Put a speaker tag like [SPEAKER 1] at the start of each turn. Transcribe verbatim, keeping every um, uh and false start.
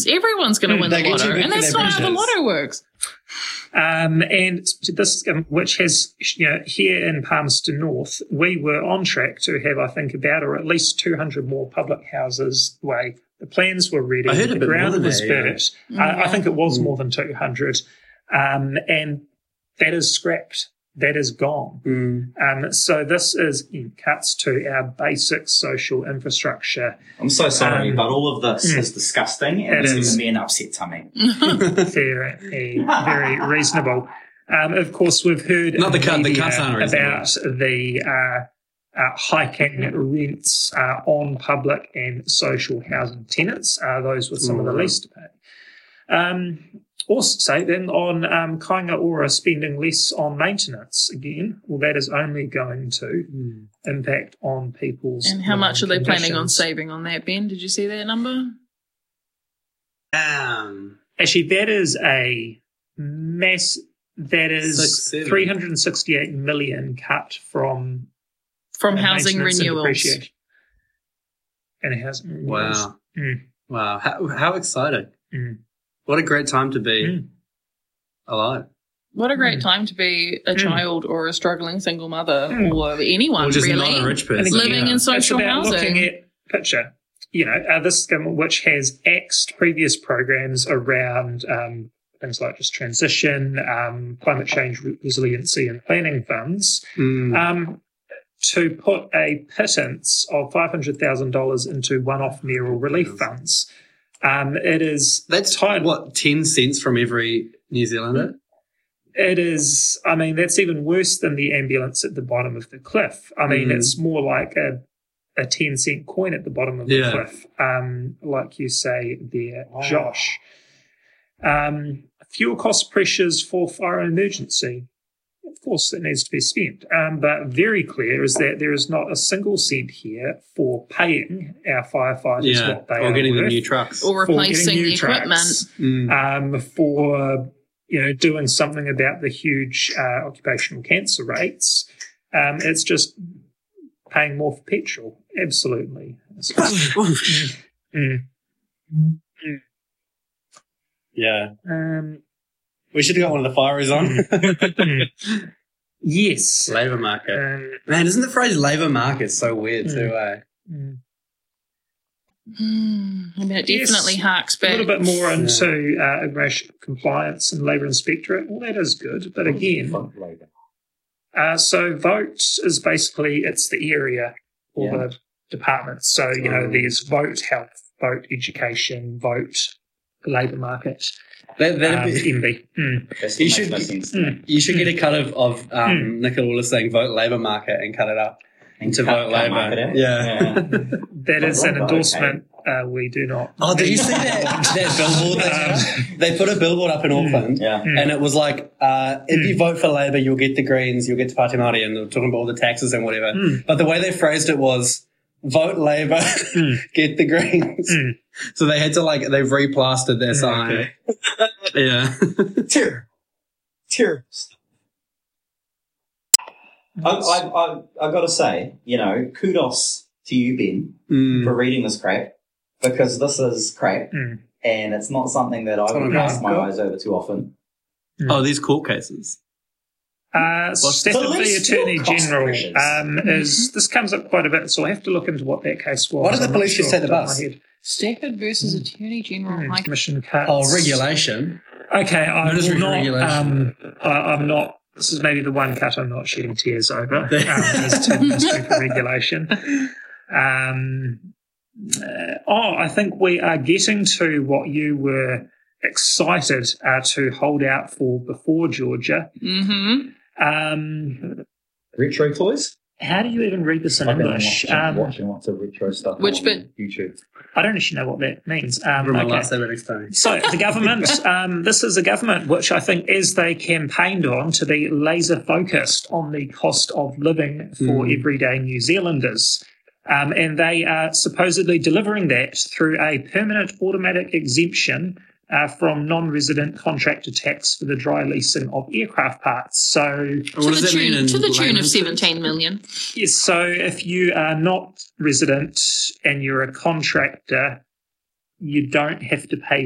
[SPEAKER 1] Everyone's going to win
[SPEAKER 2] They
[SPEAKER 1] the
[SPEAKER 2] get too
[SPEAKER 1] lotto,
[SPEAKER 2] big
[SPEAKER 1] and
[SPEAKER 2] for
[SPEAKER 1] that's
[SPEAKER 2] their
[SPEAKER 1] not how the
[SPEAKER 2] britches.
[SPEAKER 1] lotto works.
[SPEAKER 3] Um, and this, um, which has, you know, here in Palmerston North, we were on track to have, I think, about or at least two hundred more public houses. Way the plans were ready,
[SPEAKER 2] I heard a
[SPEAKER 3] the
[SPEAKER 2] bit more
[SPEAKER 3] ground
[SPEAKER 2] than
[SPEAKER 3] was
[SPEAKER 2] that, yeah.
[SPEAKER 3] burnt.
[SPEAKER 1] Mm,
[SPEAKER 3] I, I
[SPEAKER 1] yeah.
[SPEAKER 3] think it was
[SPEAKER 2] Mm.
[SPEAKER 3] more than two hundred, um, and that is scrapped. That is gone.
[SPEAKER 2] Mm.
[SPEAKER 3] Um, so this is in cuts to our basic social infrastructure.
[SPEAKER 4] I'm so sorry,
[SPEAKER 3] Um,
[SPEAKER 4] but all of this
[SPEAKER 3] mm.
[SPEAKER 4] is disgusting, and
[SPEAKER 3] It
[SPEAKER 4] it's
[SPEAKER 3] is.
[SPEAKER 4] giving me an upset tummy.
[SPEAKER 3] Very, very reasonable. Um, of course, we've heard
[SPEAKER 2] Not the
[SPEAKER 3] in
[SPEAKER 2] cut- the
[SPEAKER 3] media
[SPEAKER 2] cuts aren't reasonable.
[SPEAKER 3] about the uh, uh, hiking rents uh, on public and social housing tenants, uh, those with some of the
[SPEAKER 2] Right.
[SPEAKER 3] least to pay. Um, also, say then on um, Kainga Ora spending less on maintenance again. Well, that is only going to
[SPEAKER 2] Mm.
[SPEAKER 3] impact on people's.
[SPEAKER 1] And how much are they
[SPEAKER 3] living
[SPEAKER 1] planning on
[SPEAKER 3] conditions.
[SPEAKER 1] saving on that, Ben? Did you see that number?
[SPEAKER 2] Um,
[SPEAKER 3] Actually, that is a mass. That
[SPEAKER 2] Six,
[SPEAKER 3] is
[SPEAKER 2] seven.
[SPEAKER 3] three hundred sixty-eight million cut from
[SPEAKER 1] From
[SPEAKER 3] uh,
[SPEAKER 1] housing
[SPEAKER 3] maintenance and
[SPEAKER 1] renewals.
[SPEAKER 3] depreciation. And housing renewals.
[SPEAKER 2] wow.
[SPEAKER 3] Mm.
[SPEAKER 2] Wow. How, how exciting.
[SPEAKER 3] Mm.
[SPEAKER 2] What a great time to be
[SPEAKER 3] Mm.
[SPEAKER 2] alive.
[SPEAKER 1] What a great
[SPEAKER 3] Mm.
[SPEAKER 1] time to be a
[SPEAKER 3] Mm.
[SPEAKER 1] child or a struggling single mother
[SPEAKER 3] Mm.
[SPEAKER 1] or anyone
[SPEAKER 2] Or just
[SPEAKER 1] really.
[SPEAKER 2] not a rich person.
[SPEAKER 3] And
[SPEAKER 1] Living
[SPEAKER 2] yeah.
[SPEAKER 1] in social
[SPEAKER 3] it's about
[SPEAKER 1] housing.
[SPEAKER 3] looking at picture. You know, uh, this government, which has axed previous programs around um, things like just transition, um, climate change re- resiliency and planning funds,
[SPEAKER 2] Mm.
[SPEAKER 3] um, to put a pittance of five hundred thousand dollars into one-off mayoral relief funds. Um, it is
[SPEAKER 2] That's
[SPEAKER 3] tied.
[SPEAKER 2] what, ten cents from every New Zealander?
[SPEAKER 3] It is, I mean, that's even worse than the ambulance at the bottom of the cliff. I mean,
[SPEAKER 2] Mm.
[SPEAKER 3] it's more like a, a ten cent coin at the bottom of the
[SPEAKER 2] Yeah.
[SPEAKER 3] cliff, um, like you say there, Josh. Um, fuel cost pressures for fire and emergency. Of course, it needs to be spent. Um, but very clear is that there is not a single cent here for paying our firefighters
[SPEAKER 2] Yeah.
[SPEAKER 3] what they
[SPEAKER 2] Or
[SPEAKER 3] are
[SPEAKER 2] getting them
[SPEAKER 3] worth,
[SPEAKER 2] new trucks.
[SPEAKER 1] Or
[SPEAKER 3] for
[SPEAKER 1] replacing
[SPEAKER 3] getting
[SPEAKER 1] the
[SPEAKER 3] new
[SPEAKER 1] equipment.
[SPEAKER 3] trucks,
[SPEAKER 2] Mm.
[SPEAKER 3] um, for you know doing something about the huge uh, occupational cancer rates. Um, it's just paying more for petrol. Absolutely. mm, mm.
[SPEAKER 2] Yeah.
[SPEAKER 3] Um,
[SPEAKER 2] We should have got one of the fires on.
[SPEAKER 3] mm. Yes.
[SPEAKER 2] Labour market.
[SPEAKER 3] Um,
[SPEAKER 2] Man, isn't the phrase labour market so weird
[SPEAKER 3] Mm.
[SPEAKER 2] too, eh?
[SPEAKER 3] mm.
[SPEAKER 1] Hmm, I mean, it
[SPEAKER 3] Yes.
[SPEAKER 1] definitely harks
[SPEAKER 3] A
[SPEAKER 1] back.
[SPEAKER 3] little bit more into uh, immigration compliance and labour inspectorate. Well, that is good, but again, uh, so vote is basically it's the area or
[SPEAKER 4] Yeah.
[SPEAKER 3] the department. So you know,
[SPEAKER 2] Mm.
[SPEAKER 3] there's vote health, vote education, vote labour market,
[SPEAKER 2] That, that'd
[SPEAKER 3] um,
[SPEAKER 2] be,
[SPEAKER 3] M B. Mm.
[SPEAKER 4] That's
[SPEAKER 2] You
[SPEAKER 4] what
[SPEAKER 2] should-
[SPEAKER 4] makes no sense.
[SPEAKER 3] Mm.
[SPEAKER 2] you should get a cut of, of um,
[SPEAKER 3] Mm.
[SPEAKER 2] Nicola saying vote labour market and cut it up.
[SPEAKER 4] And
[SPEAKER 2] To
[SPEAKER 4] cut-
[SPEAKER 2] vote
[SPEAKER 4] cut
[SPEAKER 2] Labour.
[SPEAKER 4] market out.
[SPEAKER 2] Yeah.
[SPEAKER 3] That is an
[SPEAKER 4] Right,
[SPEAKER 3] endorsement. Uh, we do not.
[SPEAKER 2] Oh, did you see that, that billboard? That, they put a billboard up in Auckland.
[SPEAKER 4] Yeah.
[SPEAKER 3] Mm.
[SPEAKER 2] And it was like, uh, if you vote for Labour, you'll get the Greens, you'll get the Party Māori, and they're talking about all the taxes and whatever.
[SPEAKER 3] Mm.
[SPEAKER 2] But the way they phrased it was, vote Labour,
[SPEAKER 3] Mm.
[SPEAKER 2] get the Greens.
[SPEAKER 3] Mm.
[SPEAKER 2] So they had to like, they've replastered their
[SPEAKER 3] Mm,
[SPEAKER 2] sign. Yeah.
[SPEAKER 4] Terrible. Terrible stuff. I, I, I, I got to say, you know, kudos to you, Ben,
[SPEAKER 2] Mm.
[SPEAKER 4] for reading this crap, because this is crap,
[SPEAKER 3] Mm.
[SPEAKER 4] and it's not something that I
[SPEAKER 2] Oh
[SPEAKER 4] would
[SPEAKER 2] my
[SPEAKER 4] cast my
[SPEAKER 2] God.
[SPEAKER 4] eyes over too often.
[SPEAKER 2] Oh, these court cases.
[SPEAKER 3] Uh, Staff of the
[SPEAKER 4] Police
[SPEAKER 3] Attorney
[SPEAKER 4] cost
[SPEAKER 3] General
[SPEAKER 4] pressures.
[SPEAKER 3] um, is this comes up quite a bit, so I have to look into what that case was.
[SPEAKER 2] Why did the
[SPEAKER 3] I'm not
[SPEAKER 2] police just
[SPEAKER 3] sure
[SPEAKER 2] take the
[SPEAKER 3] off top of
[SPEAKER 2] bus?
[SPEAKER 3] my head.
[SPEAKER 1] Stafford versus Attorney General.
[SPEAKER 3] Hmm,
[SPEAKER 1] High
[SPEAKER 3] commission cuts.
[SPEAKER 2] Oh, regulation.
[SPEAKER 3] Okay, I
[SPEAKER 2] Ministry
[SPEAKER 3] will
[SPEAKER 2] of
[SPEAKER 3] not.
[SPEAKER 2] Regulation.
[SPEAKER 3] Um, I, I'm not. This is maybe the one cut I'm not shedding tears over. Um, as to Ministry for Regulation. Um, uh, oh, I think we are getting to what you were excited uh, to hold out for before, Georgia.
[SPEAKER 1] Mm-hmm.
[SPEAKER 3] Um,
[SPEAKER 5] Retro toys?
[SPEAKER 3] how do you even read this in
[SPEAKER 5] I've been
[SPEAKER 3] English?
[SPEAKER 5] watching,
[SPEAKER 3] Um,
[SPEAKER 5] watching lots of retro stuff
[SPEAKER 1] Which
[SPEAKER 5] on
[SPEAKER 1] bit?
[SPEAKER 5] YouTube.
[SPEAKER 3] I don't actually know what that means. Um,
[SPEAKER 2] From my
[SPEAKER 3] okay.
[SPEAKER 2] last ever time.
[SPEAKER 3] So the government, um, this is a government which I think, as they campaigned on, to be laser focused on the cost of living for
[SPEAKER 2] Mm.
[SPEAKER 3] everyday New Zealanders. Um, and they are supposedly delivering that through a permanent automatic exemption uh, from non-resident contractor tax for the dry leasing of aircraft parts. So,
[SPEAKER 2] What
[SPEAKER 1] To
[SPEAKER 2] does
[SPEAKER 1] the,
[SPEAKER 2] that mean
[SPEAKER 1] tune,
[SPEAKER 2] in
[SPEAKER 1] to the tune of
[SPEAKER 2] layman's terms?
[SPEAKER 1] seventeen million.
[SPEAKER 3] yes, so if you are not resident and you're a contractor, you don't have to pay